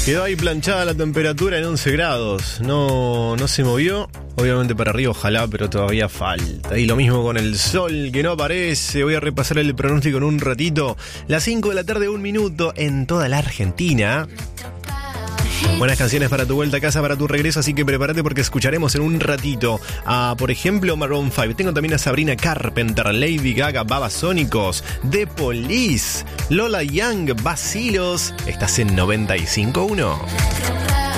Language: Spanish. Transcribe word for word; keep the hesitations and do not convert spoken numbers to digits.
Quedó ahí planchada la temperatura en once grados. No, no se movió. Obviamente para arriba, ojalá, pero todavía falta. Y lo mismo con el sol, que no aparece. Voy a repasar el pronóstico en un ratito. Las cinco de la tarde, un minuto en toda la Argentina. Buenas canciones para tu vuelta a casa, para tu regreso, así que prepárate porque escucharemos en un ratito a, por ejemplo, Maroon cinco. Tengo también a Sabrina Carpenter, Lady Gaga, Babasónicos, The Police, Lola Young, Vacilos. Estás en noventa y cinco punto uno.